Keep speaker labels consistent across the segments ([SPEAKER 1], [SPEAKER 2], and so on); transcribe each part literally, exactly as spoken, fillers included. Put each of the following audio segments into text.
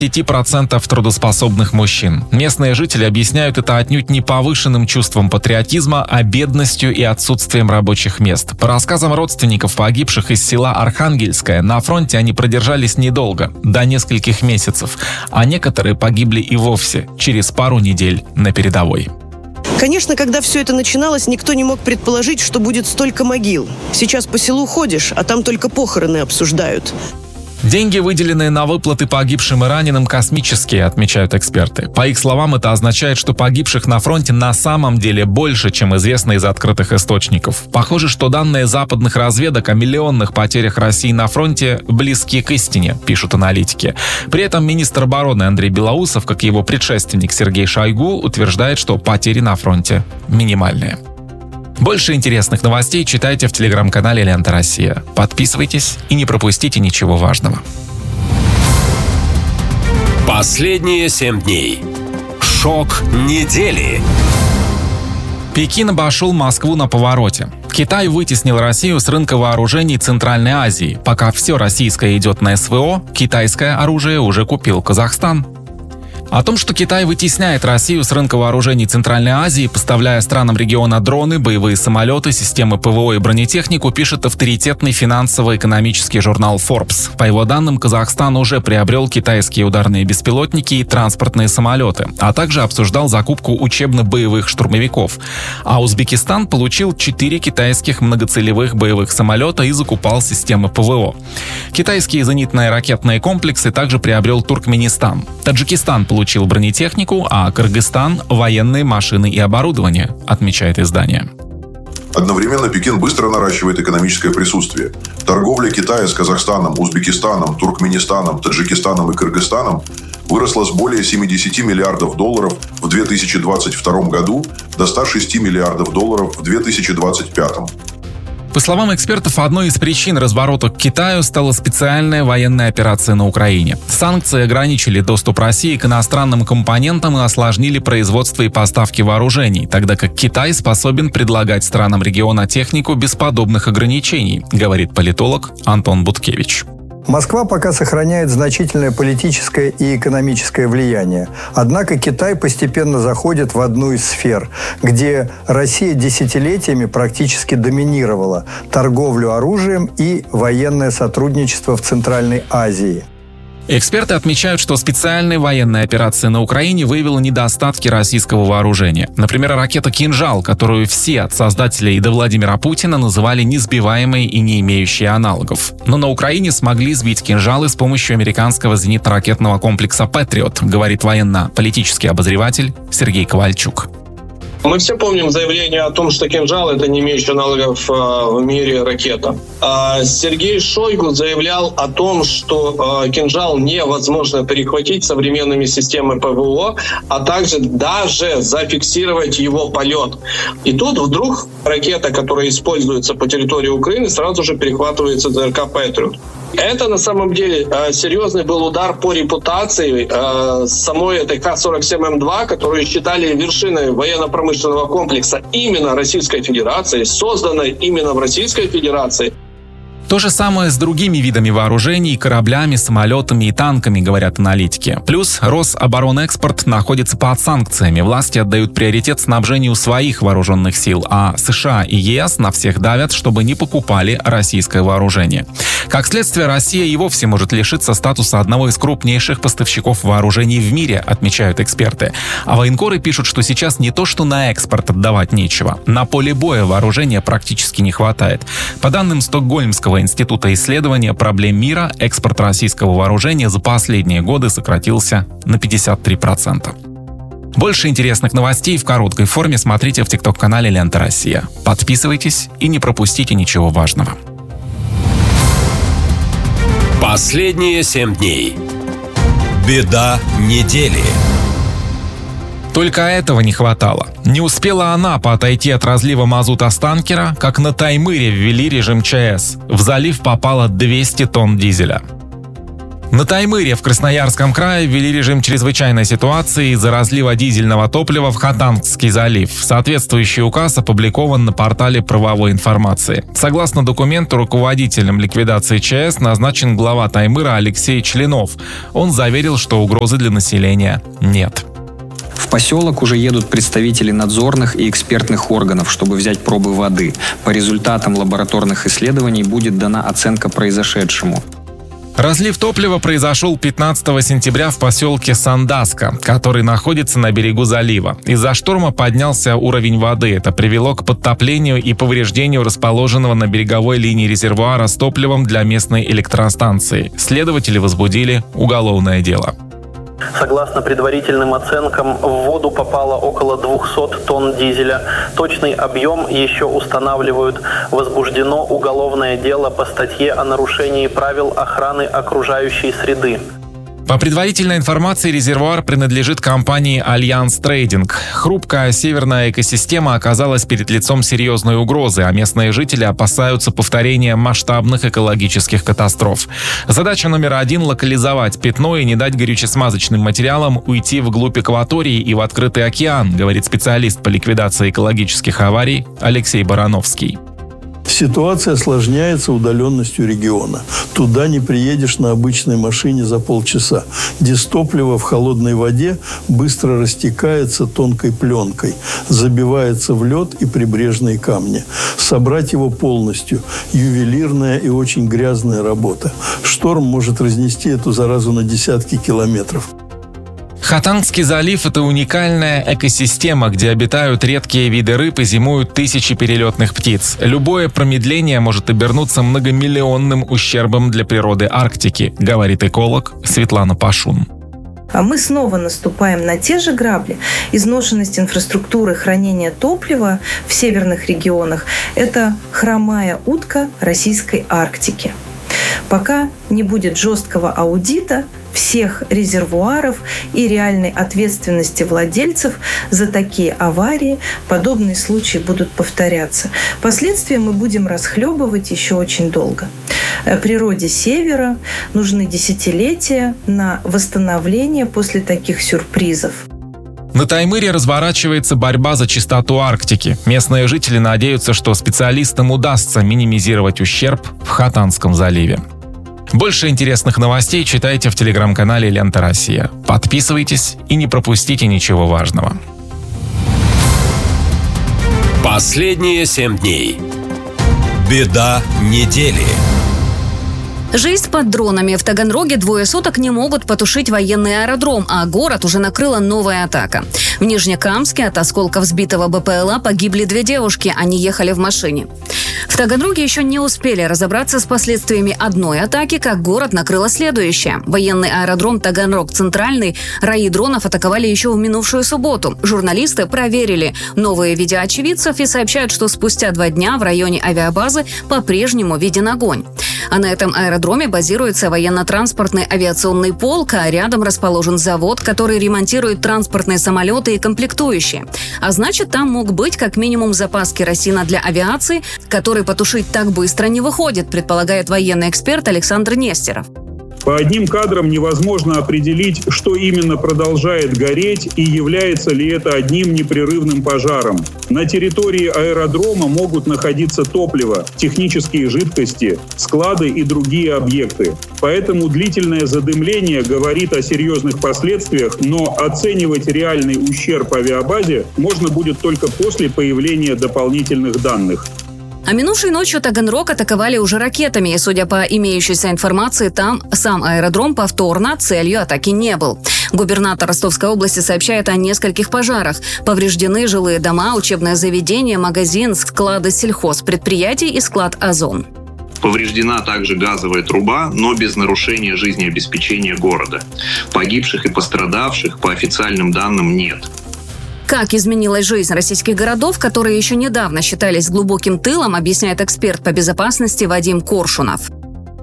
[SPEAKER 1] десять процентов трудоспособных мужчин. Местные жители объясняют это отнюдь не повышенным чувством патриотизма, а бедностью и отсутствием рабочих мест. По рассказам родственников погибших из села Архангельское, на фронте они продержались недолго, до нескольких месяцев, а некоторые погибли и вовсе через пару недель на передовой.
[SPEAKER 2] Конечно, когда все это начиналось, никто не мог предположить, что будет столько могил. Сейчас по селу ходишь, а там только похороны обсуждают.
[SPEAKER 1] Деньги, выделенные на выплаты погибшим и раненым, космические, отмечают эксперты. По их словам, это означает, что погибших на фронте на самом деле больше, чем известно из открытых источников. Похоже, что данные западных разведок о миллионных потерях России на фронте близки к истине, пишут аналитики. При этом министр обороны Андрей Белоусов, как и его предшественник Сергей Шойгу, утверждает, что потери на фронте минимальные. Больше интересных новостей читайте в телеграм-канале «Лента Россия». Подписывайтесь и не пропустите ничего важного.
[SPEAKER 3] Последние семь дней. Шок недели.
[SPEAKER 1] Пекин обошел Москву на повороте. Китай вытеснил Россию с рынка вооружений Центральной Азии. Пока все российское идет на СВО, китайское оружие уже купил Казахстан. О том, что Китай вытесняет Россию с рынка вооружений Центральной Азии, поставляя странам региона дроны, боевые самолеты, системы ПВО и бронетехнику, пишет авторитетный финансово-экономический журнал Forbes. По его данным, Казахстан уже приобрел китайские ударные беспилотники и транспортные самолеты, а также обсуждал закупку учебно-боевых штурмовиков. А Узбекистан получил четыре китайских многоцелевых боевых самолета и закупал системы ПВО. Китайские зенитные ракетные комплексы также приобрел Туркменистан. Таджикистан получил получил бронетехнику, а Кыргызстан – военные машины и оборудование, отмечает издание.
[SPEAKER 4] Одновременно Пекин быстро наращивает экономическое присутствие. Торговля Китая с Казахстаном, Узбекистаном, Туркменистаном, Таджикистаном и Кыргызстаном выросла с более семидесяти миллиардов долларов в две тысячи двадцать втором году до ста шести миллиардов долларов в две тысячи двадцать пятом.
[SPEAKER 1] По словам экспертов, одной из причин разворота к Китаю стала специальная военная операция на Украине. Санкции ограничили доступ России к иностранным компонентам и осложнили производство и поставки вооружений, тогда как Китай способен предлагать странам региона технику без подобных ограничений, говорит политолог Антон Буткевич.
[SPEAKER 5] Москва пока сохраняет значительное политическое и экономическое влияние. Однако Китай постепенно заходит в одну из сфер, где Россия десятилетиями практически доминировала – торговлю оружием и военное сотрудничество в Центральной Азии.
[SPEAKER 1] Эксперты отмечают, что специальная военная операция на Украине выявила недостатки российского вооружения. Например, ракета «Кинжал», которую все от создателей до Владимира Путина называли несбиваемой и не имеющей аналогов. Но на Украине смогли сбить «Кинжалы» с помощью американского зенитно-ракетного комплекса «Патриот», говорит военно-политический обозреватель Сергей Ковальчук.
[SPEAKER 6] Мы все помним заявление о том, что «Кинжал» — это не имеющая аналогов э, в мире ракета. А Сергей Шойгу заявлял о том, что э, «Кинжал» невозможно перехватить современными системами ПВО, а также даже зафиксировать его полет. И тут вдруг ракета, которая используется по территории Украины, сразу же перехватывается ЗРК «Патриот». Это на самом деле э, серьезный был удар по репутации э, самой этой Ка сорок семь М два, которую считали вершиной военно-промышленного комплекса именно Российской Федерации, созданной именно в Российской Федерации.
[SPEAKER 1] То же самое с другими видами вооружений, кораблями, самолетами и танками, говорят аналитики. Плюс Рособоронэкспорт находится под санкциями. Власти отдают приоритет снабжению своих вооруженных сил, а США и ЕС на всех давят, чтобы не покупали российское вооружение. Как следствие, Россия и вовсе может лишиться статуса одного из крупнейших поставщиков вооружений в мире, отмечают эксперты. А военкоры пишут, что сейчас не то, что на экспорт отдавать нечего. На поле боя вооружения практически не хватает. По данным Стокгольмского института исследования проблем мира, экспорт российского вооружения за последние годы сократился на пятьдесят три процента. Больше интересных новостей в короткой форме смотрите в тикток-канале «Лента Россия». Подписывайтесь и не пропустите ничего важного.
[SPEAKER 3] Последние семь дней. Беда недели.
[SPEAKER 1] Только этого не хватало. Не успела Анапа отойти от разлива мазута с танкера, как на Таймыре ввели режим ЧАЭС. В залив попало двести тонн дизеля. На Таймыре в Красноярском крае ввели режим чрезвычайной ситуации из-за разлива дизельного топлива в Хотанский залив. Соответствующий указ опубликован на портале правовой информации. Согласно документу, руководителем ликвидации ЧАЭС назначен глава Таймыра Алексей Членов. Он заверил, что угрозы для населения нет.
[SPEAKER 7] В поселок уже едут представители надзорных и экспертных органов, чтобы взять пробы воды. По результатам лабораторных исследований будет дана оценка произошедшему.
[SPEAKER 1] Разлив топлива произошел пятнадцатого сентября в поселке Сандаска, который находится на берегу залива. Из-за шторма поднялся уровень воды. Это привело к подтоплению и повреждению расположенного на береговой линии резервуара с топливом для местной электростанции. Следователи возбудили уголовное дело.
[SPEAKER 8] Согласно предварительным оценкам, в воду попало около двухсот тонн дизеля. Точный объем еще устанавливают. Возбуждено уголовное дело по статье о нарушении правил охраны окружающей среды.
[SPEAKER 1] По предварительной информации, резервуар принадлежит компании «Альянс Трейдинг». Хрупкая северная экосистема оказалась перед лицом серьезной угрозы, а местные жители опасаются повторения масштабных экологических катастроф. Задача номер один – локализовать пятно и не дать горючесмазочным материалам уйти вглубь экватории и в открытый океан, говорит специалист по ликвидации экологических аварий Алексей Барановский.
[SPEAKER 9] Ситуация осложняется удаленностью региона. Туда не приедешь на обычной машине за полчаса. Дистопливо в холодной воде быстро растекается тонкой пленкой, забивается в лед и прибрежные камни. Собрать его полностью – ювелирная и очень грязная работа. Шторм может разнести эту заразу на десятки километров.
[SPEAKER 1] Хотанский залив – это уникальная экосистема, где обитают редкие виды рыб и зимуют тысячи перелетных птиц. Любое промедление может обернуться многомиллионным ущербом для природы Арктики, говорит эколог Светлана Пашун.
[SPEAKER 10] А мы снова наступаем на те же грабли. Изношенность инфраструктуры хранения топлива в северных регионах – это хромая утка российской Арктики. Пока не будет жесткого аудита всех резервуаров и реальной ответственности владельцев за такие аварии, подобные случаи будут повторяться. Последствия мы будем расхлебывать еще очень долго. Природе Севера нужны десятилетия на восстановление после таких сюрпризов.
[SPEAKER 1] На Таймыре разворачивается борьба за чистоту Арктики. Местные жители надеются, что специалистам удастся минимизировать ущерб в Хотанском заливе. Больше интересных новостей читайте в телеграм-канале «Лента Россия». Подписывайтесь и не пропустите ничего важного.
[SPEAKER 3] Последние семь дней. Беда недели.
[SPEAKER 11] Жизнь под дронами. В Таганроге двое суток не могут потушить военный аэродром, а город уже накрыла новая атака. В Нижнекамске от осколков сбитого БПЛА погибли две девушки, они ехали в машине. В Таганроге еще не успели разобраться с последствиями одной атаки, как город накрыла следующая. Военный аэродром Таганрог-Центральный раи дронов атаковали еще в минувшую субботу. Журналисты проверили новые видео очевидцев и сообщают, что спустя два дня в районе авиабазы по-прежнему виден огонь. А на этом аэродроме базируется военно-транспортный авиационный полк, а рядом расположен завод, который ремонтирует транспортные самолеты и комплектующие. А значит, там мог быть как минимум запас керосина для авиации, который потушить так быстро не выходит, предполагает военный эксперт Александр Нестеров.
[SPEAKER 12] По одним кадрам невозможно определить, что именно продолжает гореть и является ли это одним непрерывным пожаром. На территории аэродрома могут находиться топливо, технические жидкости, склады и другие объекты. Поэтому длительное задымление говорит о серьезных последствиях, но оценивать реальный ущерб авиабазе можно будет только после появления дополнительных данных.
[SPEAKER 11] А минувшей ночью Таганрог атаковали уже ракетами, и, судя по имеющейся информации, там сам аэродром повторно целью атаки не был. Губернатор Ростовской области сообщает о нескольких пожарах. Повреждены жилые дома, учебное заведение, магазин, склады сельхозпредприятий и склад «Озон».
[SPEAKER 13] Повреждена также газовая труба, но без нарушения жизнеобеспечения города. Погибших и пострадавших по официальным данным нет.
[SPEAKER 11] Как изменилась жизнь российских городов, которые еще недавно считались глубоким тылом, объясняет эксперт по безопасности Вадим Коршунов.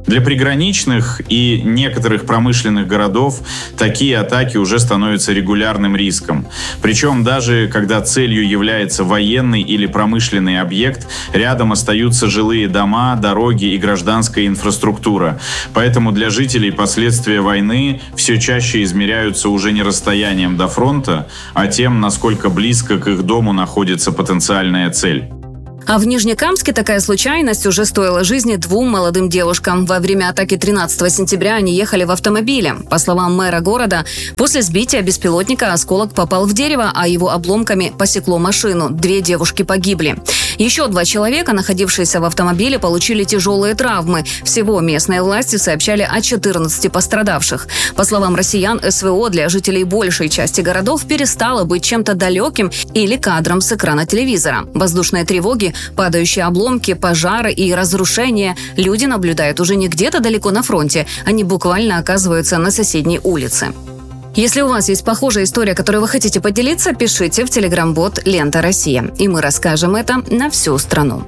[SPEAKER 14] Для приграничных и некоторых промышленных городов такие атаки уже становятся регулярным риском. Причем даже когда целью является военный или промышленный объект, рядом остаются жилые дома, дороги и гражданская инфраструктура. Поэтому для жителей последствия войны все чаще измеряются уже не расстоянием до фронта, а тем, насколько близко к их дому находится потенциальная цель.
[SPEAKER 11] А в Нижнекамске такая случайность уже стоила жизни двум молодым девушкам. Во время атаки тринадцатого сентября они ехали в автомобиле. По словам мэра города, после сбития беспилотника осколок попал в дерево, а его обломками посекло машину. Две девушки погибли. Еще два человека, находившиеся в автомобиле, получили тяжелые травмы. Всего местные власти сообщали о четырнадцати пострадавших. По словам россиян, СВО для жителей большей части городов перестало быть чем-то далеким или кадром с экрана телевизора. Воздушные тревоги, падающие обломки, пожары и разрушения люди наблюдают уже не где-то далеко на фронте, они буквально оказываются на соседней улице. Если у вас есть похожая история, которой вы хотите поделиться, пишите в телеграм-бот «Лента Россия», и мы расскажем это на всю страну.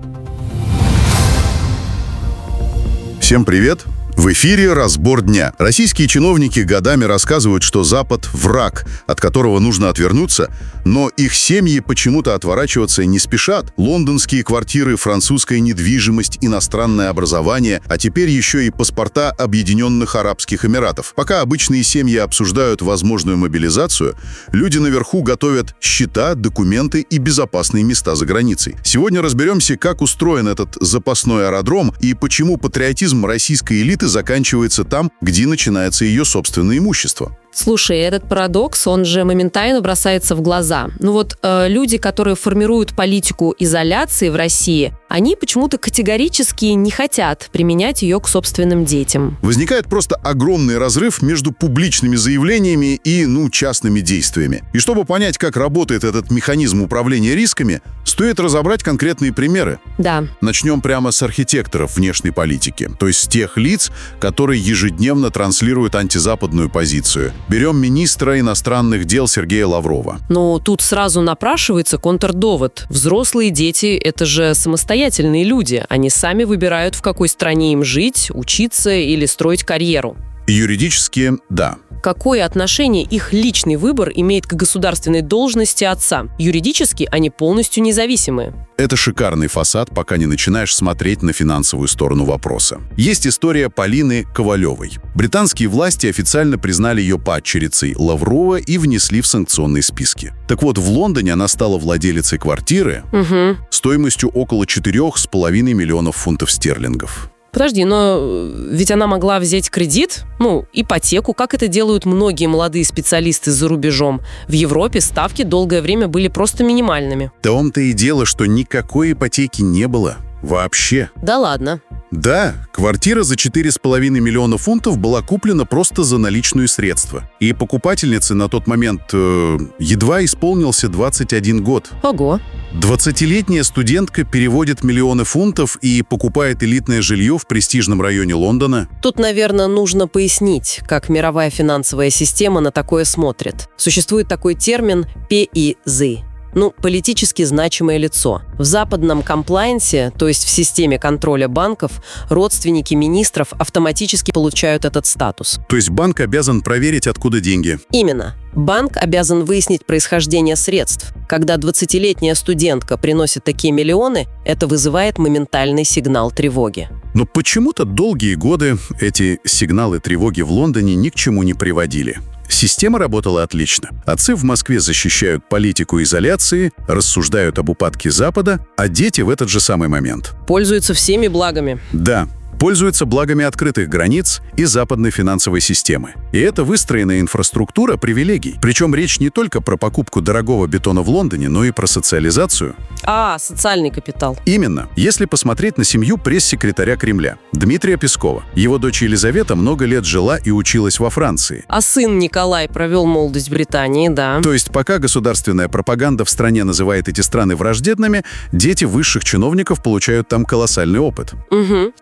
[SPEAKER 15] Всем привет! В эфире «Разбор дня». Российские чиновники годами рассказывают, что Запад – враг, от которого нужно отвернуться, но их семьи почему-то отворачиваться не спешат. Лондонские квартиры, французская недвижимость, иностранное образование, а теперь еще и паспорта Объединенных Арабских Эмиратов. Пока обычные семьи обсуждают возможную мобилизацию, люди наверху готовят счета, документы и безопасные места за границей. Сегодня разберемся, как устроен этот запасной аэродром и почему патриотизм российской элиты заканчивается там, где начинается ее собственное имущество.
[SPEAKER 16] Слушай, этот парадокс, он же моментально бросается в глаза. Ну вот э, люди, которые формируют политику изоляции в России, они почему-то категорически не хотят применять ее к собственным детям.
[SPEAKER 15] Возникает просто огромный разрыв между публичными заявлениями и, ну, частными действиями. И чтобы понять, как работает этот механизм управления рисками, стоит разобрать конкретные примеры.
[SPEAKER 16] Да.
[SPEAKER 15] Начнем прямо с архитекторов внешней политики, то есть с тех лиц, которые ежедневно транслируют антизападную позицию. Берем министра иностранных дел Сергея Лаврова.
[SPEAKER 16] Но тут сразу напрашивается контрдовод. Взрослые дети – это же самостоятельные люди. Они сами выбирают, в какой стране им жить, учиться или строить карьеру.
[SPEAKER 15] Юридически – да.
[SPEAKER 16] Какое отношение их личный выбор имеет к государственной должности отца? Юридически они полностью независимы.
[SPEAKER 15] Это шикарный фасад, пока не начинаешь смотреть на финансовую сторону вопроса. Есть история Полины Ковалевой. Британские власти официально признали ее падчерицей Лаврова и внесли в санкционные списки. Так вот, в Лондоне она стала владелицей квартиры
[SPEAKER 16] угу.
[SPEAKER 15] стоимостью около четырех с половиной миллионов фунтов стерлингов.
[SPEAKER 16] Подожди, но ведь она могла взять кредит, ну, ипотеку, как это делают многие молодые специалисты за рубежом. В Европе ставки долгое время были просто минимальными.
[SPEAKER 15] В том-то и дело, что никакой ипотеки не было. Вообще.
[SPEAKER 16] Да ладно.
[SPEAKER 15] Да, квартира за четыре с половиной миллиона фунтов была куплена просто за наличные средства. И покупательнице на тот момент э, едва исполнился двадцать один год.
[SPEAKER 16] Ого.
[SPEAKER 15] двадцатилетняя студентка переводит миллионы фунтов и покупает элитное жилье в престижном районе Лондона.
[SPEAKER 16] Тут, наверное, нужно пояснить, как мировая финансовая система на такое смотрит. Существует такой термин «пи и зет». Ну, политически значимое лицо. В западном комплайнсе, то есть в системе контроля банков, родственники министров автоматически получают этот статус.
[SPEAKER 15] То есть банк обязан проверить, откуда деньги?
[SPEAKER 16] Именно. Банк обязан выяснить происхождение средств. Когда двадцатилетняя студентка приносит такие миллионы, это вызывает моментальный сигнал тревоги.
[SPEAKER 15] Но почему-то долгие годы эти сигналы тревоги в Лондоне ни к чему не приводили. Система работала отлично. Отцы в Москве защищают политику изоляции, рассуждают об упадке Запада, а дети в этот же самый момент
[SPEAKER 16] пользуются всеми благами.
[SPEAKER 15] Да. Пользуются благами открытых границ и западной финансовой системы. И это выстроенная инфраструктура привилегий. Причем речь не только про покупку дорогого бетона в Лондоне, но и про социализацию.
[SPEAKER 16] А, социальный капитал.
[SPEAKER 15] Именно. Если посмотреть на семью пресс-секретаря Кремля, Дмитрия Пескова. Его дочь Елизавета много лет жила и училась во Франции.
[SPEAKER 16] А сын Николай провел молодость в Британии, да.
[SPEAKER 15] То есть пока государственная пропаганда в стране называет эти страны враждебными, дети высших чиновников получают там колоссальный опыт.
[SPEAKER 16] Угу.
[SPEAKER 15] Простая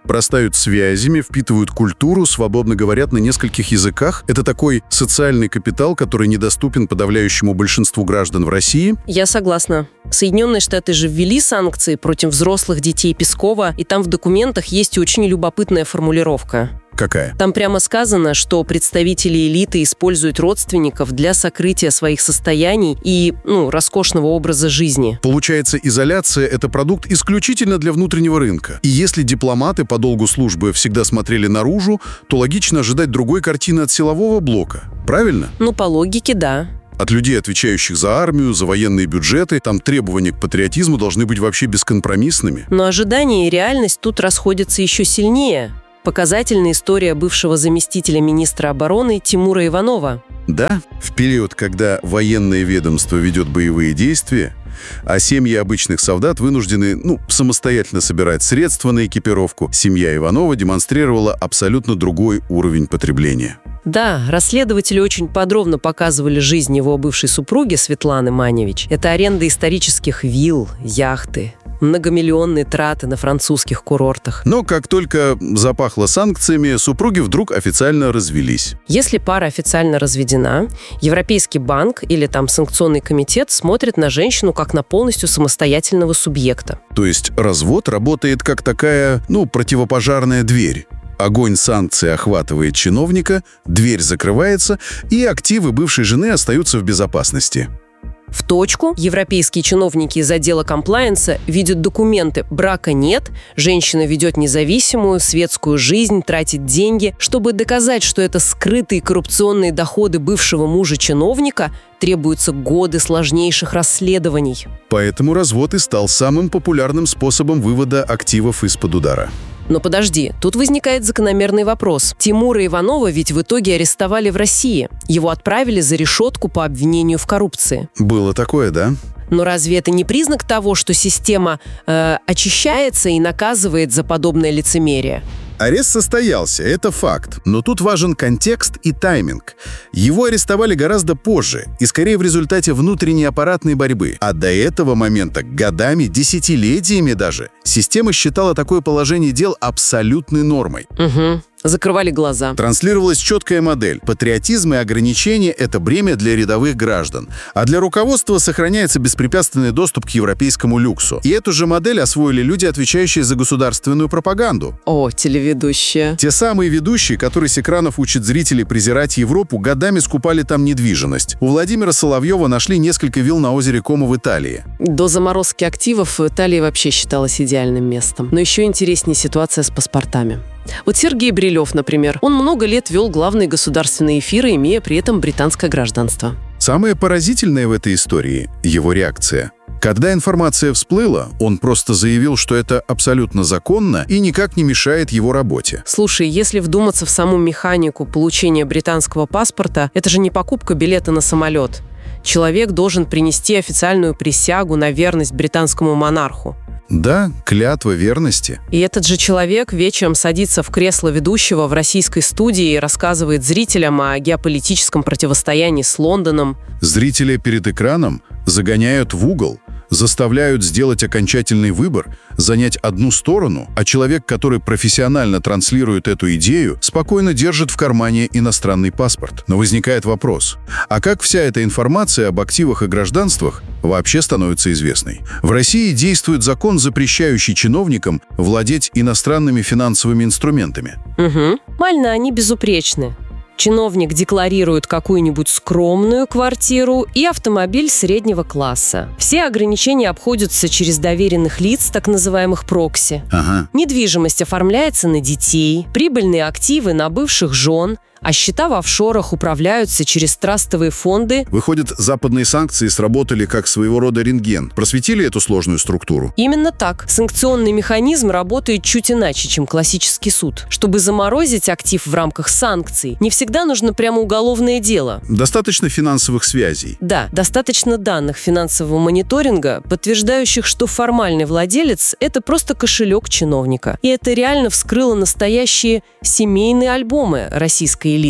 [SPEAKER 15] обрастают связями, впитывают культуру, свободно говорят на нескольких языках. Это такой социальный капитал, который недоступен подавляющему большинству граждан в России.
[SPEAKER 16] Я согласна. Соединенные Штаты же ввели санкции против взрослых детей Пескова, и там в документах есть очень любопытная формулировка.
[SPEAKER 15] Какая?
[SPEAKER 16] Там прямо сказано, что представители элиты используют родственников для сокрытия своих состояний и, ну, роскошного образа жизни.
[SPEAKER 15] Получается, изоляция – это продукт исключительно для внутреннего рынка. И если дипломаты по долгу службы всегда смотрели наружу, то логично ожидать другой картины от силового блока. Правильно?
[SPEAKER 16] Ну, по логике, да.
[SPEAKER 15] От людей, отвечающих за армию, за военные бюджеты, там требования к патриотизму должны быть вообще бескомпромиссными.
[SPEAKER 16] Но ожидания и реальность тут расходятся еще сильнее. Показательная история бывшего заместителя министра обороны Тимура Иванова.
[SPEAKER 15] Да, в период, когда военное ведомство ведет боевые действия, а семьи обычных солдат вынуждены, ну, самостоятельно собирать средства на экипировку, семья Иванова демонстрировала абсолютно другой уровень потребления.
[SPEAKER 16] Да, расследователи очень подробно показывали жизнь его бывшей супруги Светланы Маневич. Это аренда исторических вилл, яхты, многомиллионные траты на французских курортах.
[SPEAKER 15] Но как только запахло санкциями, супруги вдруг официально развелись.
[SPEAKER 16] Если пара официально разведена, Европейский банк или там санкционный комитет смотрит на женщину как на полностью самостоятельного субъекта.
[SPEAKER 15] То есть развод работает как такая, ну, противопожарная дверь. Огонь санкций охватывает чиновника, дверь закрывается, и активы бывшей жены остаются в безопасности.
[SPEAKER 16] В точку. Европейские чиновники из отдела комплаенса видят документы. Брака нет, женщина ведет независимую светскую жизнь, тратит деньги. Чтобы доказать, что это скрытые коррупционные доходы бывшего мужа-чиновника, требуются годы сложнейших расследований.
[SPEAKER 15] Поэтому развод и стал самым популярным способом вывода активов из-под удара.
[SPEAKER 16] Но подожди, тут возникает закономерный вопрос. Тимура Иванова ведь в итоге арестовали в России. Его отправили за решетку по обвинению в коррупции.
[SPEAKER 15] Было такое, да?
[SPEAKER 16] Но разве это не признак того, что система э, очищается и наказывает за подобное лицемерие?
[SPEAKER 15] Арест состоялся, это факт. Но тут важен контекст и тайминг. Его арестовали гораздо позже, и скорее в результате внутренней аппаратной борьбы. А до этого момента, годами, десятилетиями даже, система считала такое положение дел абсолютной нормой.
[SPEAKER 16] Угу. Закрывали глаза.
[SPEAKER 15] Транслировалась четкая модель. Патриотизм и ограничения – это бремя для рядовых граждан. А для руководства сохраняется беспрепятственный доступ к европейскому люксу. И эту же модель освоили люди, отвечающие за государственную пропаганду.
[SPEAKER 16] О, телеведущие.
[SPEAKER 15] Те самые ведущие, которые с экранов учат зрителей презирать Европу, годами скупали там недвижимость. У Владимира Соловьева нашли несколько вилл на озере Комо в Италии.
[SPEAKER 16] До заморозки активов Италия вообще считалась идеальным местом. Но еще интереснее ситуация с паспортами. Вот Сергей Брилев, например, он много лет вел главные государственные эфиры, имея при этом британское гражданство.
[SPEAKER 15] Самое поразительное в этой истории – его реакция. Когда информация всплыла, он просто заявил, что это абсолютно законно и никак не мешает его работе.
[SPEAKER 16] Слушай, если вдуматься в саму механику получения британского паспорта, это же не покупка билета на самолет. Человек должен принести официальную присягу на верность британскому монарху.
[SPEAKER 15] Да, клятва верности.
[SPEAKER 16] И этот же человек вечером садится в кресло ведущего в российской студии и рассказывает зрителям о геополитическом противостоянии с Лондоном.
[SPEAKER 15] Зрителя перед экраном загоняют в угол, заставляют сделать окончательный выбор, занять одну сторону, а человек, который профессионально транслирует эту идею, спокойно держит в кармане иностранный паспорт. Но возникает вопрос, а как вся эта информация об активах и гражданствах вообще становится известной? В России действует закон, запрещающий чиновникам владеть иностранными финансовыми инструментами.
[SPEAKER 16] Угу. Формально они безупречны. Чиновник декларирует какую-нибудь скромную квартиру и автомобиль среднего класса. Все ограничения обходятся через доверенных лиц, так называемых прокси.
[SPEAKER 15] Ага.
[SPEAKER 16] Недвижимость оформляется на детей, прибыльные активы на бывших жен, а счета в офшорах управляются через трастовые фонды.
[SPEAKER 15] Выходит, западные санкции сработали как своего рода рентген. Просветили эту сложную структуру?
[SPEAKER 16] Именно так. Санкционный механизм работает чуть иначе, чем классический суд. Чтобы заморозить актив в рамках санкций, не всегда нужно прямо уголовное дело.
[SPEAKER 15] Достаточно финансовых связей.
[SPEAKER 16] Да, достаточно данных финансового мониторинга, подтверждающих, что формальный владелец – это просто кошелек чиновника. И это реально вскрыло настоящие семейные альбомы российской элиты.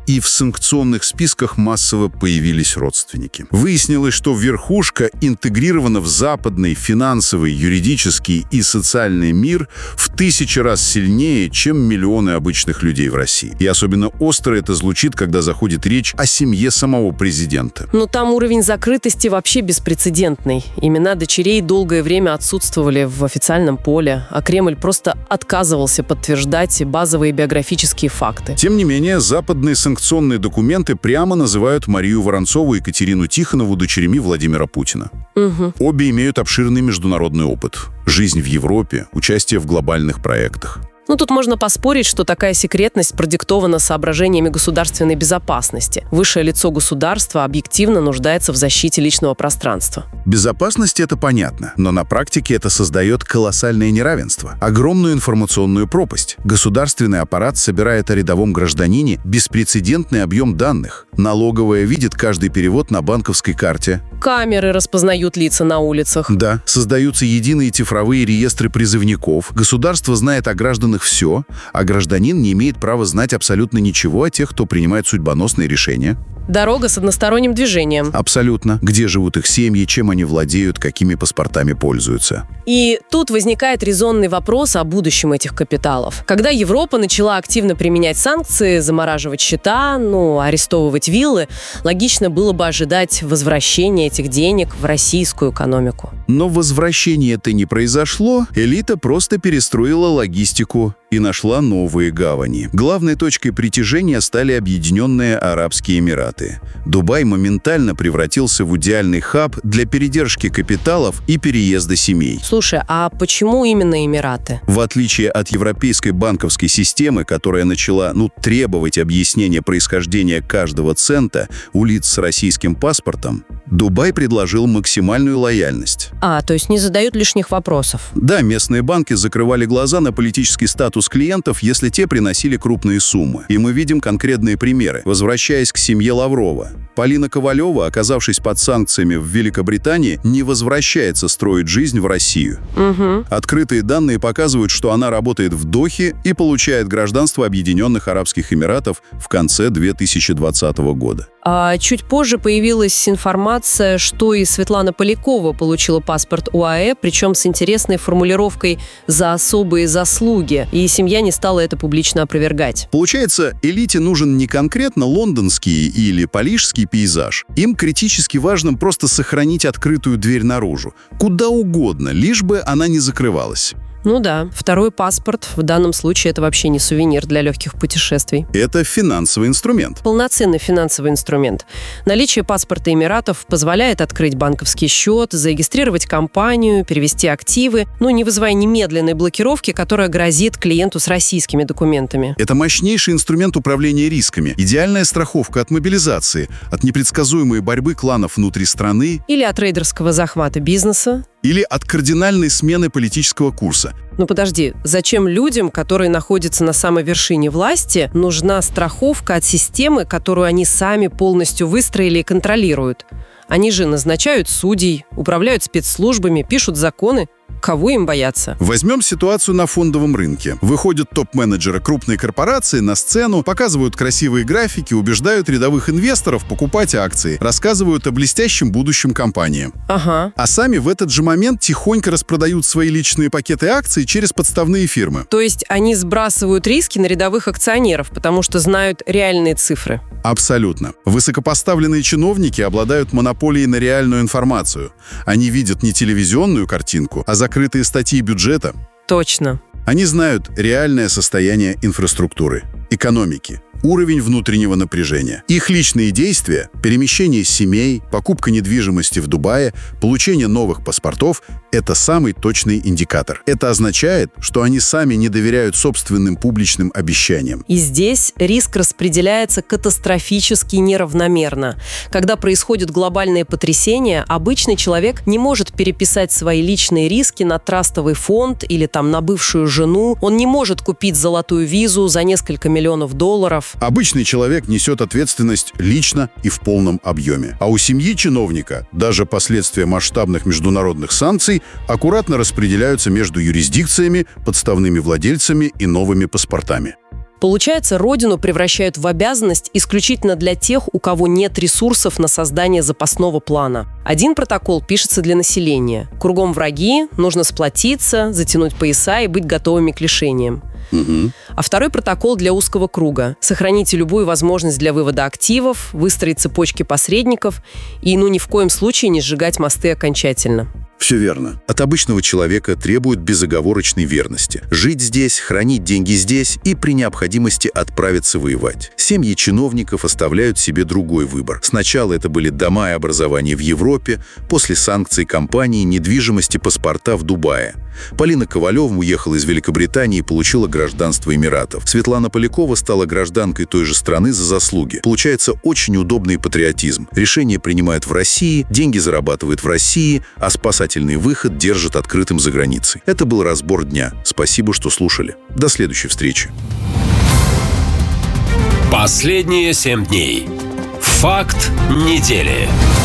[SPEAKER 15] и в санкционных списках массово появились родственники. Выяснилось, что верхушка интегрирована в западный финансовый, юридический и социальный мир в тысячи раз сильнее, чем миллионы обычных людей в России. И особенно остро это звучит, когда заходит речь о семье самого президента.
[SPEAKER 16] Но там уровень закрытости вообще беспрецедентный. Имена дочерей долгое время отсутствовали в официальном поле, а Кремль просто отказывался подтверждать базовые биографические факты.
[SPEAKER 15] Тем не менее, западные санкционные документы прямо называют Марию Воронцову и Екатерину Тихонову дочерями Владимира Путина.
[SPEAKER 16] Угу.
[SPEAKER 15] Обе имеют обширный международный опыт. Жизнь в Европе, участие в глобальных проектах.
[SPEAKER 16] Ну, тут можно поспорить, что такая секретность продиктована соображениями государственной безопасности. Высшее лицо государства объективно нуждается в защите личного пространства.
[SPEAKER 15] Безопасность — это понятно, но на практике это создает колоссальное неравенство, огромную информационную пропасть. Государственный аппарат собирает о рядовом гражданине беспрецедентный объем данных. Налоговая видит каждый перевод на банковской карте.
[SPEAKER 16] Камеры распознают лица на улицах.
[SPEAKER 15] Да, создаются единые цифровые реестры призывников. Государство знает о гражданах все, а гражданин не имеет права знать абсолютно ничего о тех, кто принимает судьбоносные решения.
[SPEAKER 16] Дорога с односторонним движением.
[SPEAKER 15] Абсолютно. Где живут их семьи, чем они владеют, какими паспортами пользуются.
[SPEAKER 16] И тут возникает резонный вопрос о будущем этих капиталов. Когда Европа начала активно применять санкции, замораживать счета, ну, арестовывать виллы, логично было бы ожидать возвращения этих денег в российскую экономику.
[SPEAKER 15] Но возвращение-то не произошло. Элита просто перестроила логистику и нашла новые гавани. Главной точкой притяжения стали Объединенные Арабские Эмираты. Дубай моментально превратился в идеальный хаб для передержки капиталов и переезда семей.
[SPEAKER 16] Слушай, а почему именно Эмираты?
[SPEAKER 15] В отличие от европейской банковской системы, которая начала, ну, требовать объяснения происхождения каждого цента у лиц с российским паспортом, Дубай предложил максимальную лояльность.
[SPEAKER 16] А, то есть не задают лишних вопросов.
[SPEAKER 15] Да, местные банки закрывали глаза на политический статус клиентов, если те приносили крупные суммы. И мы видим конкретные примеры. Возвращаясь к семье Лаврова, Полина Ковалева, оказавшись под санкциями в Великобритании, не возвращается строить жизнь в Россию.
[SPEAKER 16] Угу.
[SPEAKER 15] Открытые данные показывают, что она работает в Дохе и получает гражданство Объединенных Арабских Эмиратов в конце две тысячи двадцатого года.
[SPEAKER 16] А чуть позже появилась информация, что и Светлана Полякова получила паспорт ОАЭ, причем с интересной формулировкой «за особые заслуги», и семья не стала это публично опровергать.
[SPEAKER 15] Получается, элите нужен не конкретно лондонский или парижский пейзаж. Им критически важно просто сохранить открытую дверь наружу. Куда угодно, лишь бы она не закрывалась.
[SPEAKER 16] Ну да, второй паспорт в данном случае это вообще не сувенир для легких путешествий.
[SPEAKER 15] Это финансовый инструмент.
[SPEAKER 16] Полноценный финансовый инструмент. Наличие паспорта Эмиратов позволяет открыть банковский счет, зарегистрировать компанию, перевести активы, но не вызывая немедленной блокировки, которая грозит клиенту с российскими документами.
[SPEAKER 15] Это мощнейший инструмент управления рисками. Идеальная страховка от мобилизации, от непредсказуемой борьбы кланов внутри страны.
[SPEAKER 16] Или от рейдерского захвата бизнеса.
[SPEAKER 15] Или от кардинальной смены политического курса.
[SPEAKER 16] Ну подожди, зачем людям, которые находятся на самой вершине власти, нужна страховка от системы, которую они сами полностью выстроили и контролируют? Они же назначают судей, управляют спецслужбами, пишут законы. Кого им бояться?
[SPEAKER 15] Возьмем ситуацию на фондовом рынке. Выходят топ-менеджеры крупной корпорации на сцену, показывают красивые графики, убеждают рядовых инвесторов покупать акции, рассказывают о блестящем будущем компании.
[SPEAKER 16] Ага.
[SPEAKER 15] А сами в этот же момент тихонько распродают свои личные пакеты акций через подставные фирмы.
[SPEAKER 16] То есть они сбрасывают риски на рядовых акционеров, потому что знают реальные цифры.
[SPEAKER 15] Абсолютно. Высокопоставленные чиновники обладают монополией на реальную информацию. Они видят не телевизионную картинку, а закрытые статьи бюджета.
[SPEAKER 16] Точно.
[SPEAKER 15] Они знают реальное состояние инфраструктуры, экономики, уровень внутреннего напряжения. Их личные действия, перемещение семей, покупка недвижимости в Дубае, получение новых паспортов – это самый точный индикатор. Это означает, что они сами не доверяют собственным публичным обещаниям.
[SPEAKER 16] И здесь риск распределяется катастрофически неравномерно. Когда происходят глобальные потрясения, обычный человек не может переписать свои личные риски на трастовый фонд или там на бывшую жену. Он не может купить золотую визу за несколько миллионов долларов.
[SPEAKER 15] Обычный человек несет ответственность лично и в полном объеме. А у семьи чиновника даже последствия масштабных международных санкций аккуратно распределяются между юрисдикциями, подставными владельцами и новыми паспортами.
[SPEAKER 16] Получается, родину превращают в обязанность исключительно для тех, у кого нет ресурсов на создание запасного плана. Один протокол пишется для населения. Кругом враги, нужно сплотиться, затянуть пояса и быть готовыми к лишениям. Угу. А второй протокол для узкого круга. Сохраните любую возможность для вывода активов, выстроить цепочки посредников и, ну, ни в коем случае не сжигать мосты окончательно.
[SPEAKER 15] Все верно. От обычного человека требуют безоговорочной верности. Жить здесь, хранить деньги здесь и при необходимости отправиться воевать. Семьи чиновников оставляют себе другой выбор. Сначала это были дома и образования в Европе, после санкций компании, недвижимости, паспорта в Дубае. Полина Ковалева уехала из Великобритании и получила гражданство Эмиратов. Светлана Полякова стала гражданкой той же страны за заслуги. Получается очень удобный патриотизм. Решения принимают в России, деньги зарабатывают в России, а спасательный выход держат открытым за границей. Это был разбор дня. Спасибо, что слушали. До следующей встречи.
[SPEAKER 3] Последние семь дней. Факт недели.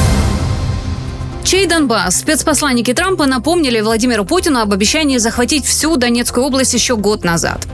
[SPEAKER 11] Чей Донбасс? Спецпосланники Трампа напомнили Владимиру Путину об обещании захватить всю Донецкую область еще год назад.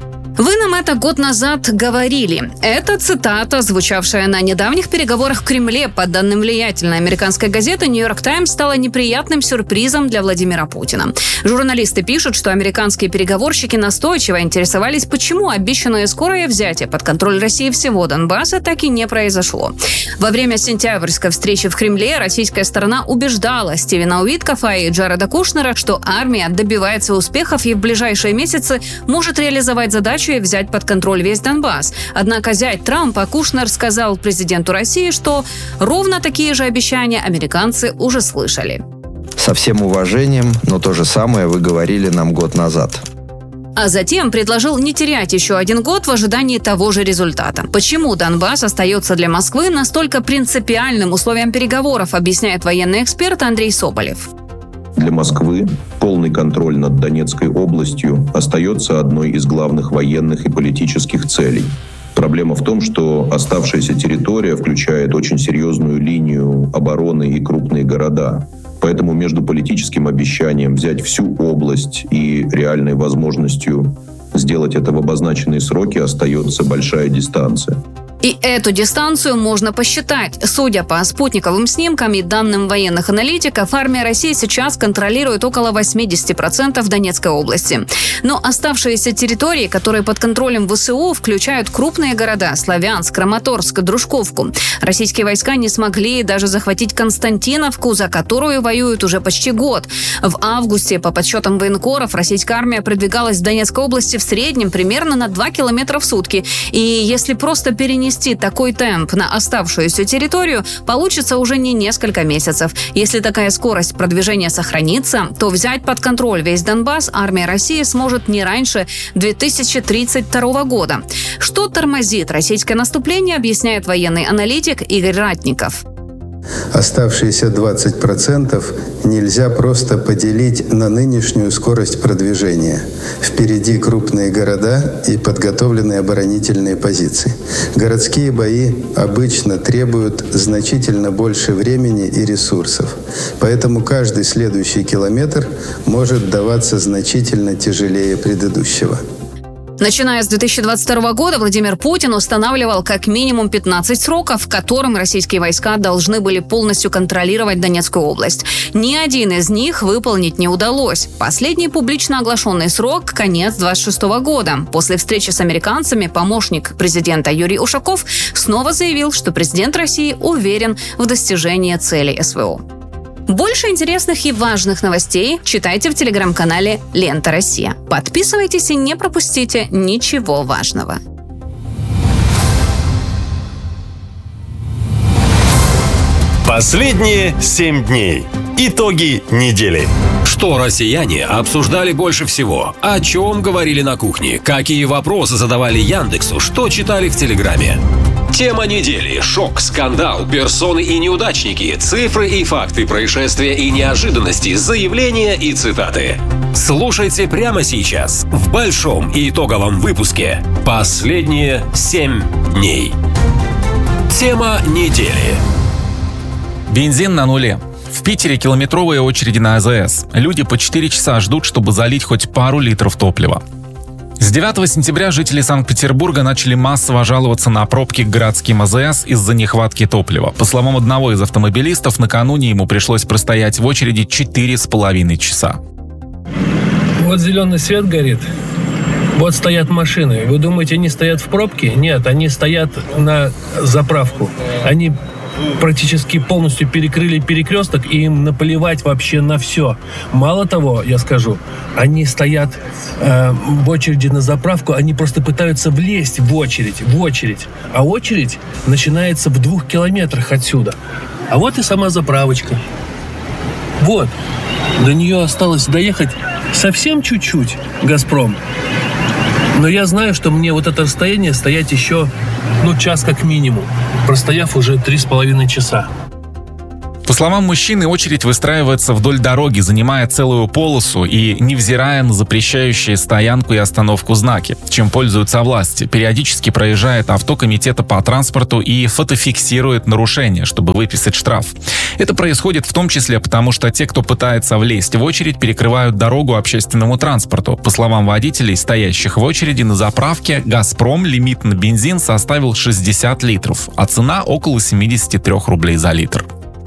[SPEAKER 11] Вы нам это год назад говорили. Это цитата, звучавшая на недавних переговорах в Кремле. По данным влиятельной американской газеты «Нью-Йорк Таймс», стала неприятным сюрпризом для Владимира Путина. Журналисты пишут, что американские переговорщики настойчиво интересовались, почему обещанное скорое взятие под контроль России всего Донбасса так и не произошло. Во время сентябрьской встречи в Кремле российская сторона убеждала Стивена Уиткофа и Джареда Кушнера, что армия добивается успехов и в ближайшие месяцы может реализовать задачу и взять под контроль весь Донбасс. Однако зять Трампа Кушнер сказал президенту России, что ровно такие же обещания американцы уже слышали.
[SPEAKER 17] Со всем уважением, но то же самое вы говорили нам год назад.
[SPEAKER 11] А затем предложил не терять еще один год в ожидании того же результата. Почему Донбасс остается для Москвы настолько принципиальным условием переговоров, объясняет военный эксперт Андрей Соболев.
[SPEAKER 18] Для Москвы полный контроль над Донецкой областью остается одной из главных военных и политических целей. Проблема в том, что оставшаяся территория включает очень серьезную линию обороны и крупные города. Поэтому между политическим обещанием взять всю область и реальной возможностью сделать это в обозначенные сроки остается большая дистанция.
[SPEAKER 11] И эту дистанцию можно посчитать. Судя по спутниковым снимкам и данным военных аналитиков, армия России сейчас контролирует около восемьдесят процентов Донецкой области. Но оставшиеся территории, которые под контролем ВСУ, включают крупные города – Славянск, Краматорск, Дружковку. Российские войска не смогли даже захватить Константиновку, за которую воюют уже почти год. В августе, по подсчетам военкоров, российская армия продвигалась в Донецкой области в среднем примерно на два километра в сутки. И если просто перенести такой темп на оставшуюся территорию, получится уже не несколько месяцев. Если такая скорость продвижения сохранится, то взять под контроль весь Донбасс армия России сможет не раньше две тысячи тридцать второго года. Что тормозит российское наступление, объясняет военный аналитик Игорь Ратников.
[SPEAKER 19] Оставшиеся двадцать процентов нельзя просто поделить на нынешнюю скорость продвижения. Впереди крупные города и подготовленные оборонительные позиции. Городские бои обычно требуют значительно больше времени и ресурсов. Поэтому каждый следующий километр может даваться значительно тяжелее предыдущего.
[SPEAKER 11] Начиная с две тысячи двадцать второго года Владимир Путин устанавливал как минимум пятнадцать сроков, в котором российские войска должны были полностью контролировать Донецкую область. Ни один из них выполнить не удалось. Последний публично оглашенный срок – конец двадцать шестого года. После встречи с американцами помощник президента Юрий Ушаков снова заявил, что президент России уверен в достижении целей СВО. Больше интересных и важных новостей читайте в телеграм-канале «Лента Россия». Подписывайтесь и не пропустите ничего важного.
[SPEAKER 3] Последние семь дней. Итоги недели. Что россияне обсуждали больше всего? О чем говорили на кухне? Какие вопросы задавали Яндексу? Что читали в Телеграме? Тема недели. Шок, скандал, персоны и неудачники, цифры и факты, происшествия и неожиданности, заявления и цитаты. Слушайте прямо сейчас в большом и итоговом выпуске «Последние семь дней». Тема недели.
[SPEAKER 1] Бензин на нуле. В Питере километровые очереди на АЗС. Люди по четыре часа ждут, чтобы залить хоть пару литров топлива. С девятого сентября жители Санкт-Петербурга начали массово жаловаться на пробки к городским АЗС из-за нехватки топлива. По словам одного из автомобилистов, накануне ему пришлось простоять в очереди четыре с половиной часа.
[SPEAKER 20] Вот зеленый свет горит, вот стоят машины. Вы думаете, они стоят в пробке? Нет, они стоят на заправку. Они практически полностью перекрыли перекресток, и им наплевать вообще на все. Мало того, я скажу, они стоят э, в очереди на заправку, они просто пытаются влезть в очередь, в очередь. А очередь начинается в двух километрах отсюда. А вот и сама заправочка. Вот. До нее осталось доехать совсем чуть-чуть, «Газпром». Но я знаю, что мне вот это расстояние стоять еще, ну, час как минимум, простояв уже три с половиной часа.
[SPEAKER 1] По словам мужчины, очередь выстраивается вдоль дороги, занимая целую полосу и невзирая на запрещающие стоянку и остановку знаки, чем пользуются власти. Периодически проезжает авто комитета по транспорту и фотофиксирует нарушения, чтобы выписать штраф. Это происходит в том числе потому, что те, кто пытается влезть в очередь, перекрывают дорогу общественному транспорту. По словам водителей, стоящих в очереди на заправке, «Газпром» лимит на бензин составил шестьдесят литров, а цена около семьдесят три рублей за литр.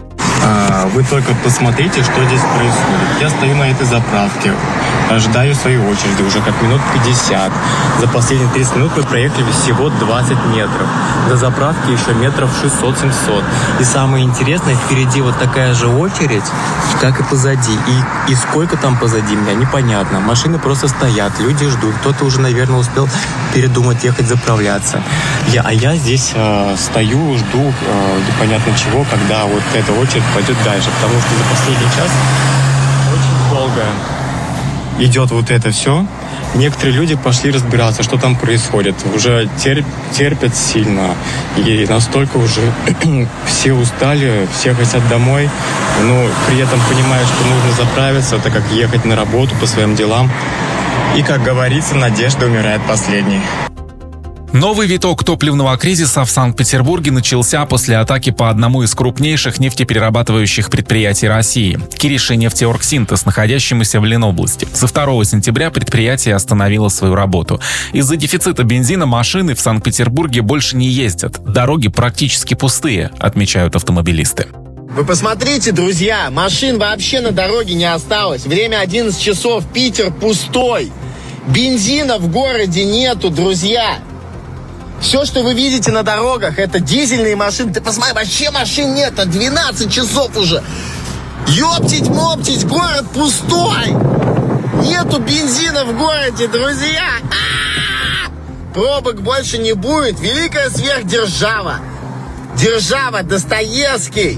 [SPEAKER 21] Вы только посмотрите, что здесь происходит. Я стою на этой заправке, ожидаю своей очереди уже как минут пятьдесят. За последние тридцать минут мы проехали всего двадцать метров. До заправки еще метров шестьсот-семьсот. И самое интересное, впереди вот такая же очередь, как и позади. И, и сколько там позади меня, непонятно. Машины просто стоят, люди ждут. Кто-то уже, наверное, успел передумать ехать заправляться. Я, а я здесь э, стою, жду э, непонятно чего, когда вот эта очередь пойдет дальше, потому что за последний час очень долго идет вот это все. Некоторые люди пошли разбираться, что там происходит. Уже терп, терпят сильно. И настолько уже все устали, все хотят домой. Но при этом понимают, что нужно заправиться, так как ехать на работу по своим делам. И, как говорится, надежда умирает последней.
[SPEAKER 1] Новый виток топливного кризиса в Санкт-Петербурге начался после атаки по одному из крупнейших нефтеперерабатывающих предприятий России – Кириши-Нефтеоргсинтез, находящемуся в Ленобласти. Со второго сентября предприятие остановило свою работу. Из-за дефицита бензина машины в Санкт-Петербурге больше не ездят. Дороги практически пустые, отмечают автомобилисты.
[SPEAKER 22] Вы посмотрите, друзья, машин вообще на дороге не осталось. Время одиннадцать часов, Питер пустой. Бензина в городе нету, друзья. Все, что вы видите на дорогах, это дизельные машины. Ты посмотри, вообще машин нет, а двенадцать часов уже. Ёптить-моптить, город пустой. Нету бензина в городе, друзья. А-а-а! Пробок больше не будет. Великая сверхдержава. Держава Достоевский.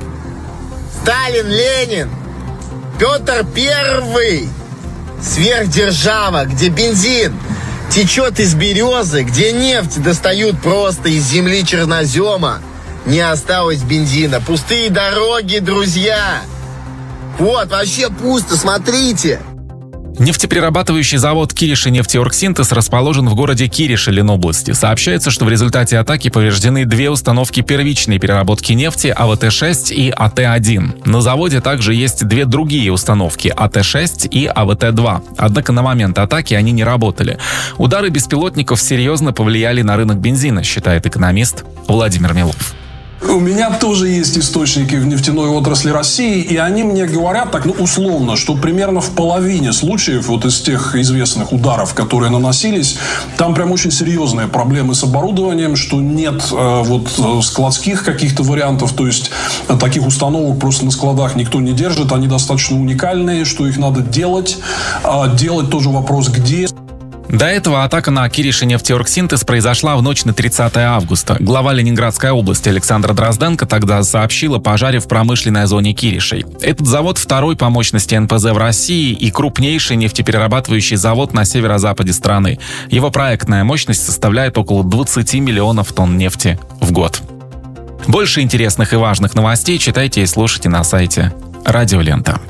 [SPEAKER 22] Сталин, Ленин. Петр Первый. Сверхдержава, где бензин течет из березы, где нефть достают просто из земли чернозема. Не осталось бензина. Пустые дороги, друзья. Вот, вообще пусто, смотрите.
[SPEAKER 1] Нефтеперерабатывающий завод Кириши-Нефтеоргсинтез расположен в городе Кириши Ленобласти. Сообщается, что в результате атаки повреждены две установки первичной переработки нефти А В Т шесть и А Т один. На заводе также есть две другие установки А Т шесть и А В Т два. Однако на момент атаки они не работали. Удары беспилотников серьезно повлияли на рынок бензина, считает экономист Владимир Милов.
[SPEAKER 23] У меня тоже есть источники в нефтяной отрасли России, и они мне говорят так, ну, условно, что примерно в половине случаев вот из тех известных ударов, которые наносились, там прям очень серьезные проблемы с оборудованием, что нет э, вот складских каких-то вариантов, то есть э, таких установок просто на складах никто не держит, они достаточно уникальные, что их надо делать, э, делать тоже вопрос где.
[SPEAKER 1] До этого атака на Кириши-Нефтеоргсинтез произошла в ночь на тридцатое августа. Глава Ленинградской области Александра Дрозденко тогда сообщил о пожаре в промышленной зоне Киришей. Этот завод второй по мощности Н П З в России и крупнейший нефтеперерабатывающий завод на северо-западе страны. Его проектная мощность составляет около двадцать миллионов тонн нефти в год. Больше интересных и важных новостей читайте и слушайте на сайте Радио Лента.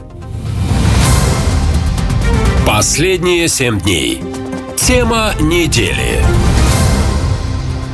[SPEAKER 3] Последние семь дней. Тема недели.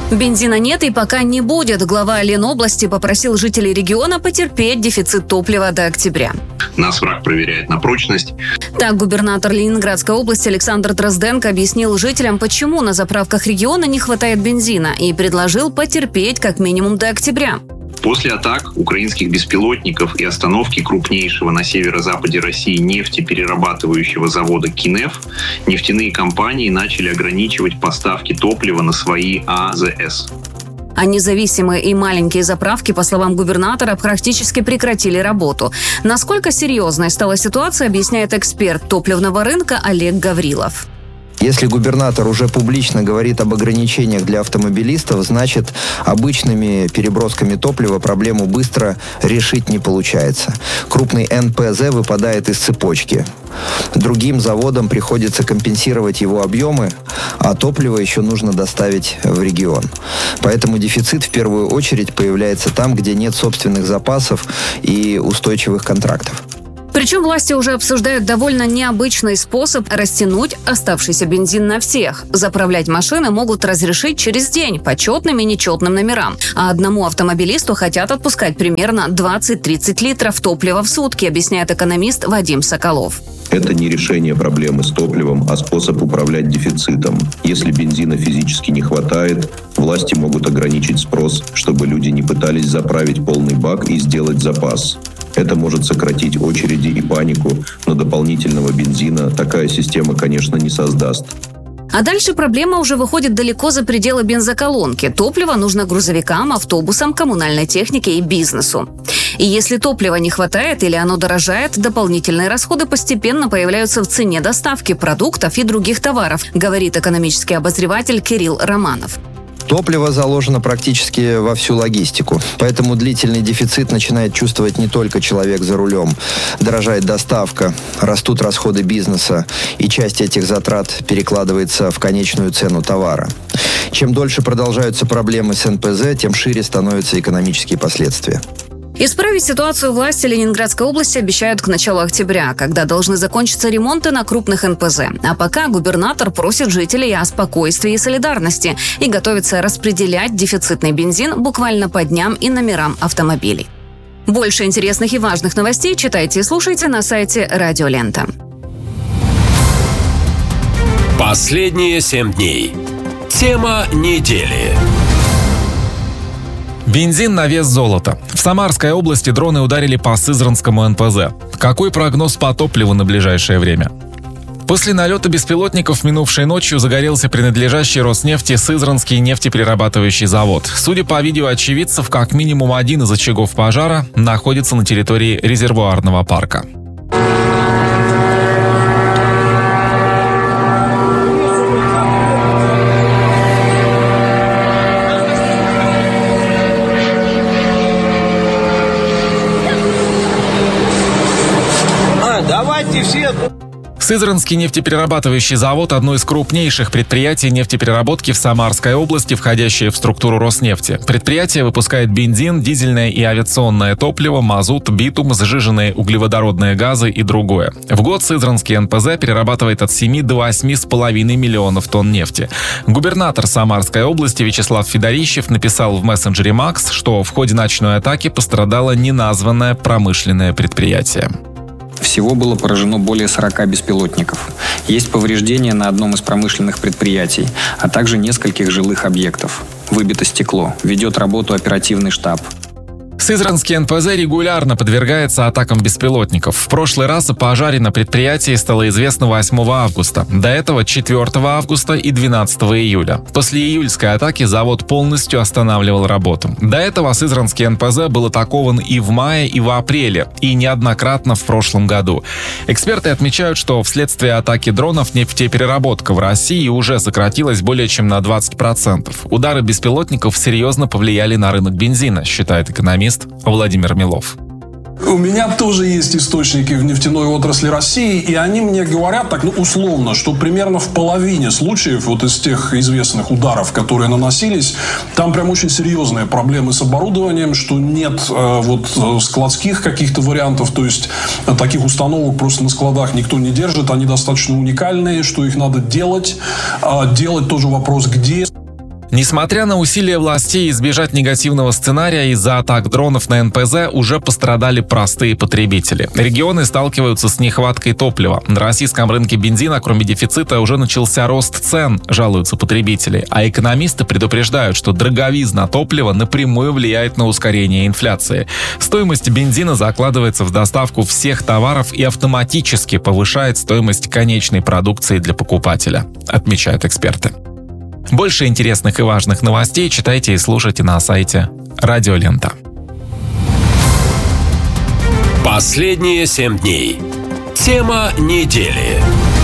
[SPEAKER 11] Бензина нет и пока не будет. Глава Ленобласти попросил жителей региона потерпеть дефицит топлива до октября.
[SPEAKER 13] Нас враг проверяет на прочность.
[SPEAKER 11] Так губернатор Ленинградской области Александр Дрозденко объяснил жителям, почему на заправках региона не хватает бензина, и предложил потерпеть как минимум до октября.
[SPEAKER 13] После атак украинских беспилотников и остановки крупнейшего на северо-западе России нефтеперерабатывающего завода «Кинеф», нефтяные компании начали ограничивать поставки топлива на свои АЗС.
[SPEAKER 11] А независимые и маленькие заправки, по словам губернатора, практически прекратили работу. Насколько серьезной стала ситуация, объясняет эксперт топливного рынка Олег Гаврилов.
[SPEAKER 17] Если губернатор уже публично говорит об ограничениях для автомобилистов, значит, обычными перебросками топлива проблему быстро решить не получается. Крупный эн пэ зэ выпадает из цепочки. Другим заводам приходится компенсировать его объемы, а топливо еще нужно доставить в регион. Поэтому дефицит в первую очередь появляется там, где нет собственных запасов и устойчивых контрактов.
[SPEAKER 11] Причем власти уже обсуждают довольно необычный способ растянуть оставшийся бензин на всех. Заправлять машины могут разрешить через день по четным и нечетным номерам. А одному автомобилисту хотят отпускать примерно двадцать-тридцать литров топлива в сутки, объясняет экономист Вадим Соколов.
[SPEAKER 18] Это не решение проблемы с топливом, а способ управлять дефицитом. Если бензина физически не хватает, власти могут ограничить спрос, чтобы люди не пытались заправить полный бак и сделать запас. Это может сократить очереди и панику, но дополнительного бензина такая система, конечно, не создаст.
[SPEAKER 11] А дальше проблема уже выходит далеко за пределы бензоколонки. Топливо нужно грузовикам, автобусам, коммунальной технике и бизнесу. И если топлива не хватает или оно дорожает, дополнительные расходы постепенно появляются в цене доставки продуктов и других товаров, говорит экономический обозреватель Кирилл Романов.
[SPEAKER 17] Топливо заложено практически во всю логистику, поэтому длительный дефицит начинает чувствовать не только человек за рулем. Дорожает доставка, растут расходы бизнеса, и часть этих затрат перекладывается в конечную цену товара. Чем дольше продолжаются проблемы с эн пэ зэ, тем шире становятся экономические последствия.
[SPEAKER 11] Исправить ситуацию власти Ленинградской области обещают к началу октября, когда должны закончиться ремонты на крупных эн пэ зэ. А пока губернатор просит жителей о спокойствии и солидарности и готовится распределять дефицитный бензин буквально по дням и номерам автомобилей. Больше интересных и важных новостей читайте и слушайте на сайте Радио Лента.
[SPEAKER 3] Последние семь дней. Тема недели.
[SPEAKER 1] Бензин на вес золота. В Самарской области дроны ударили по Сызранскому эн пэ зэ. Какой прогноз по топливу на ближайшее время? После налета беспилотников минувшей ночью загорелся принадлежащий Роснефти Сызранский нефтеперерабатывающий завод. Судя по видео очевидцев, как минимум один из очагов пожара находится на территории резервуарного парка. Сызранский нефтеперерабатывающий завод – одно из крупнейших предприятий нефтепереработки в Самарской области, входящее в структуру Роснефти. Предприятие выпускает бензин, дизельное и авиационное топливо, мазут, битум, сжиженные углеводородные газы и другое. В год Сызранский эн пэ зэ перерабатывает от семи до восьми с половиной миллионов тонн нефти. Губернатор Самарской области Вячеслав Федорищев написал в мессенджере Макс, что в ходе ночной атаки пострадало неназванное промышленное предприятие.
[SPEAKER 7] Всего было поражено более сорока беспилотников. Есть повреждения на одном из промышленных предприятий, а также нескольких жилых объектов. Выбито стекло. Ведет работу оперативный штаб.
[SPEAKER 1] Сызранский эн пэ зэ регулярно подвергается атакам беспилотников. В прошлый раз о пожаре на предприятии стало известно восьмого августа. До этого четвёртого августа и двенадцатого июля. После июльской атаки завод полностью останавливал работу. До этого Сызранский эн пэ зэ был атакован и в мае, и в апреле, и неоднократно в прошлом году. Эксперты отмечают, что вследствие атаки дронов нефтепереработка в России уже сократилась более чем на двадцать процентов. Удары беспилотников серьезно повлияли на рынок бензина, считает экономист Владимир Милов.
[SPEAKER 23] У меня тоже есть источники в нефтяной отрасли России, и они мне говорят так, ну, условно, что примерно в половине случаев вот из тех известных ударов, которые наносились, там прям очень серьезные проблемы с оборудованием, что нет э, вот складских каких-то вариантов, то есть э, таких установок просто на складах никто не держит, они достаточно уникальные, что их надо делать, э, делать тоже вопрос где.
[SPEAKER 1] Несмотря на усилия властей избежать негативного сценария, из-за атак дронов на эн пэ зэ уже пострадали простые потребители. Регионы сталкиваются с нехваткой топлива. На российском рынке бензина, кроме дефицита, уже начался рост цен, жалуются потребители. А экономисты предупреждают, что дороговизна топлива напрямую влияет на ускорение инфляции. Стоимость бензина закладывается в доставку всех товаров и автоматически повышает стоимость конечной продукции для покупателя, отмечают эксперты. Больше интересных и важных новостей читайте и слушайте на сайте Радио Лента.
[SPEAKER 3] Последние семь дней. Тема недели.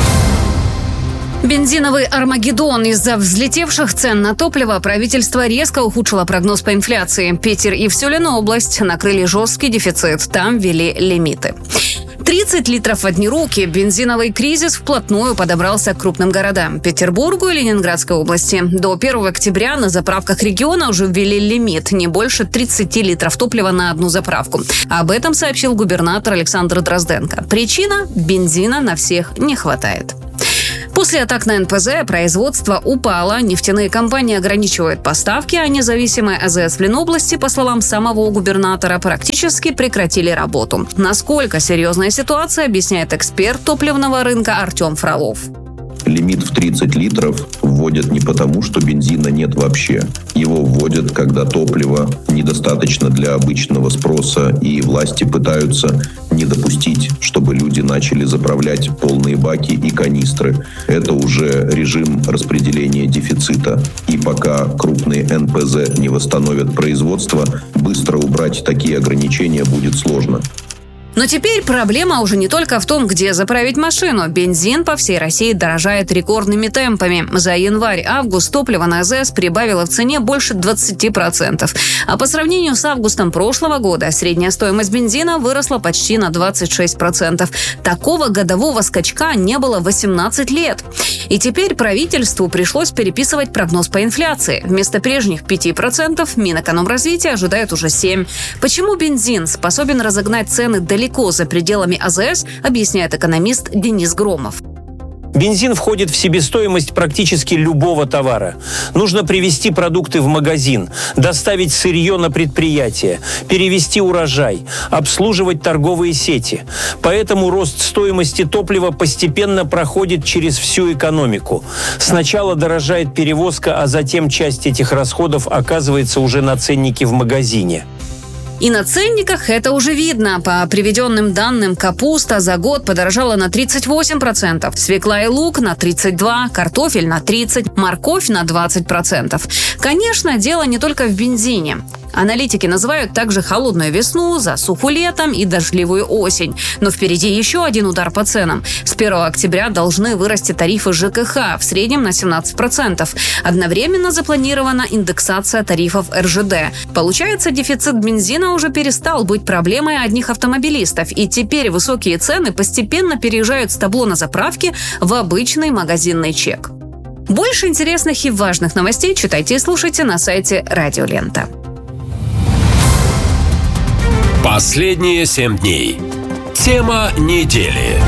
[SPEAKER 11] Бензиновый Армагеддон. Из-за взлетевших цен на топливо правительство резко ухудшило прогноз по инфляции. Питер и всю Ленобласть накрыли жесткий дефицит. Там ввели лимиты. тридцать литров в одни руки. Бензиновый кризис вплотную подобрался к крупным городам. Петербургу и Ленинградской области. До первого октября на заправках региона уже ввели лимит. Не больше тридцати литров топлива на одну заправку. Об этом сообщил губернатор Александр Дрозденко. Причина – бензина на всех не хватает. После атак на эн пэ зэ производство упало, нефтяные компании ограничивают поставки, а независимые а зэ эс в Ленобласти, по словам самого губернатора, практически прекратили работу. Насколько серьезная ситуация, объясняет эксперт топливного рынка Артем Фролов.
[SPEAKER 18] Лимит в тридцать литров вводят не потому, что бензина нет вообще. Его вводят, когда топлива недостаточно для обычного спроса, и власти пытаются не допустить, чтобы люди начали заправлять полные баки и канистры. Это уже режим распределения дефицита. И пока крупные эн пэ зэ не восстановят производство, быстро убрать такие ограничения будет сложно.
[SPEAKER 11] Но теперь проблема уже не только в том, где заправить машину. Бензин по всей России дорожает рекордными темпами. За январь-август топливо на а зэ эс прибавило в цене больше двадцати процентов. А по сравнению с августом прошлого года средняя стоимость бензина выросла почти на двадцать шесть процентов. Такого годового скачка не было восемнадцать лет. И теперь правительству пришлось переписывать прогноз по инфляции. Вместо прежних пяти процентов Минэкономразвития ожидает уже семь процентов. Почему бензин способен разогнать цены далеко далеко за пределами а зэ эс, объясняет экономист Денис Громов.
[SPEAKER 2] Бензин входит в себестоимость практически любого товара. Нужно привезти продукты в магазин, доставить сырье на предприятие, перевезти урожай, обслуживать торговые сети. Поэтому рост стоимости топлива постепенно проходит через всю экономику. Сначала дорожает перевозка, а затем часть этих расходов оказывается уже на ценнике в магазине.
[SPEAKER 11] И на ценниках это уже видно. По приведенным данным, капуста за год подорожала на тридцать восемь процентов, свекла и лук на тридцать два процента, картофель на тридцать процентов, морковь на двадцать процентов. Конечно, дело не только в бензине. Аналитики называют также холодную весну, засуху летом и дождливую осень. Но впереди еще один удар по ценам. С первого октября должны вырасти тарифы жэ ка ха в среднем на семнадцать процентов. Одновременно запланирована индексация тарифов эр жэ дэ. Получается, дефицит бензина уже перестал быть проблемой одних автомобилистов. И теперь высокие цены постепенно переезжают с табло на заправке в обычный магазинный чек. Больше интересных и важных новостей читайте и слушайте на сайте Радио Лента.
[SPEAKER 3] Последние семь дней. Тема недели.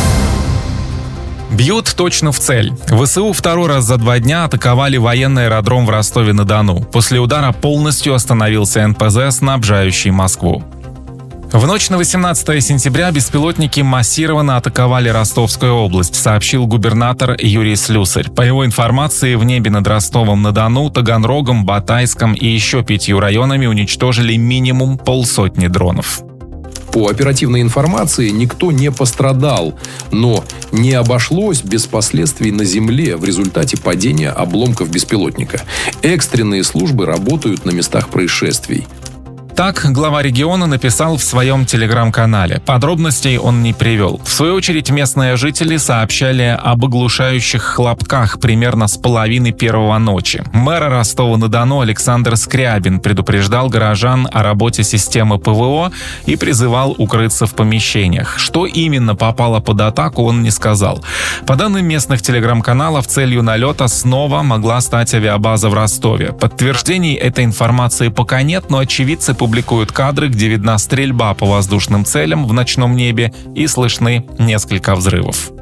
[SPEAKER 1] Бьют точно в цель. вэ эс у второй раз за два дня атаковали военный аэродром в Ростове-на-Дону. После удара полностью остановился эн пэ зэ, снабжающий Москву. В ночь на восемнадцатое сентября беспилотники массированно атаковали Ростовскую область, сообщил губернатор Юрий Слюсарь. По его информации, в небе над Ростовом-на-Дону, Таганрогом, Батайском и еще пятью районами уничтожили минимум полсотни дронов.
[SPEAKER 4] По оперативной информации, никто не пострадал, но не обошлось без последствий на земле в результате падения обломков беспилотника. Экстренные службы работают на местах происшествий.
[SPEAKER 1] Так глава региона написал в своем телеграм-канале. Подробностей он не привел. В свою очередь, местные жители сообщали об оглушающих хлопках примерно с половины первого ночи. Мэр Ростова-на-Дону Александр Скрябин предупреждал горожан о работе системы пэ вэ о и призывал укрыться в помещениях. Что именно попало под атаку, он не сказал. По данным местных телеграм-каналов, целью налета снова могла стать авиабаза в Ростове. Подтверждений этой информации пока нет, но очевидцы публикуют кадры, где видна стрельба по воздушным целям в ночном небе и слышны несколько взрывов.